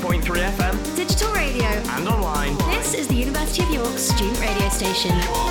103.3 FM. Digital radio. And online. This is the University of York's student radio station.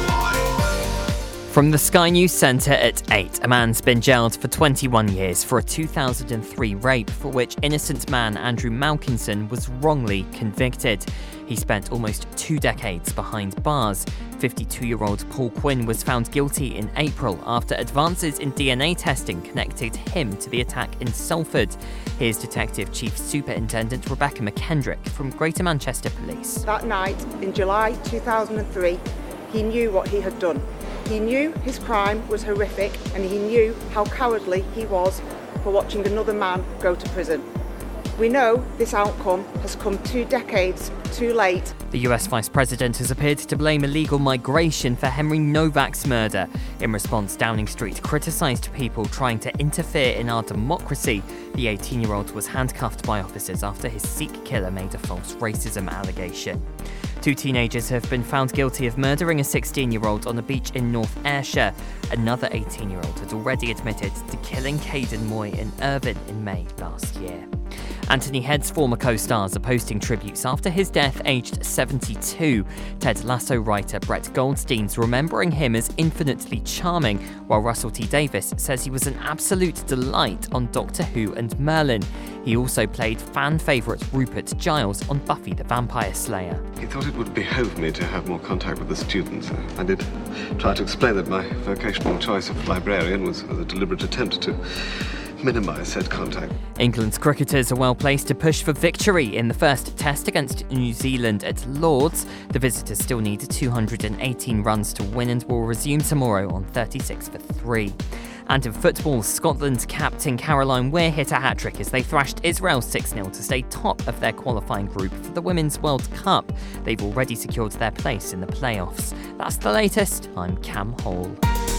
From the Sky News Centre at 8, a man's been jailed for 21 years for a 2003 rape for which innocent man Andrew Malkinson was wrongly convicted. He spent almost 2 decades behind bars. 52-year-old Paul Quinn was found guilty in April after advances in DNA testing connected him to the attack in Salford. Here's Detective Chief Superintendent Rebecca McKendrick from Greater Manchester Police. That night in July 2003, he knew what he had done. He knew his crime was horrific and he knew how cowardly he was for watching another man go to prison. We know this outcome has come 2 decades too late. The US Vice President has appeared to blame illegal migration for Henry Novak's murder. In response, Downing Street criticised people trying to interfere in our democracy. The 18-year-old was handcuffed by officers after his Sikh killer made a false racism allegation. 2 teenagers have been found guilty of murdering a 16-year-old on a beach in North Ayrshire. Another 18-year-old had already admitted to killing Caden Moy in Irvine in May last year. Anthony Head's former co-stars are posting tributes after his death aged 72. Ted Lasso writer Brett Goldstein's remembering him as infinitely charming, while Russell T Davies says he was an absolute delight on Doctor Who and Merlin. He also played fan favourite Rupert Giles on Buffy the Vampire Slayer. He thought it would behove me to have more contact with the students. I did try to explain that my vocational choice of librarian was a deliberate attempt to minimise said contact. England's cricketers are well placed to push for victory in the first test against New Zealand at Lord's. The visitors still need 218 runs to win and will resume tomorrow on 36 for 3. And in football, Scotland's captain Caroline Weir hit a hat-trick as they thrashed Israel 6-0 to stay top of their qualifying group for the Women's World Cup. They've already secured their place in the playoffs. That's the latest. I'm Cam Hall.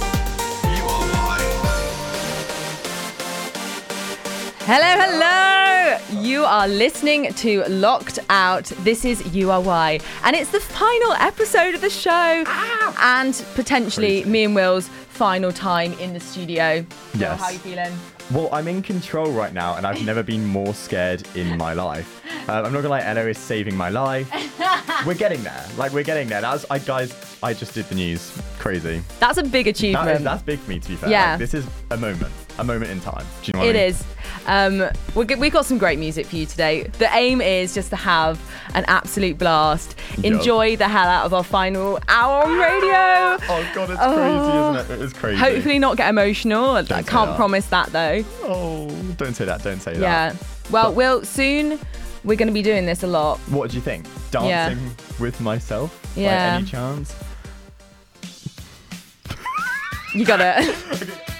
Hello! You are listening to Locked Out. This is You Are Why. And it's the final episode of the show. And potentially me and Will's final time in the studio. Will, Yes. how are you feeling? Well, I'm in control right now, and I've never been more scared in my life. I'm not gonna lie, Ella is saving my life. We're getting there. We're getting there. I just did the news. Crazy. That's a big achievement. That's big for me, to be fair. Yeah. This is a moment in time. Do you know what I mean? It is. We've got some great music for you today. The aim is just to have an absolute blast. Enjoy the hell out of our final hour on radio. Oh God, it's crazy, isn't it? It is crazy. Hopefully not get emotional. I say can't that. promise that though. Oh, don't say that. Don't say that. Yeah. Well, Will, soon we're going to be doing this a lot. What do you think? Dancing with myself? Yeah. By any chance? You got it.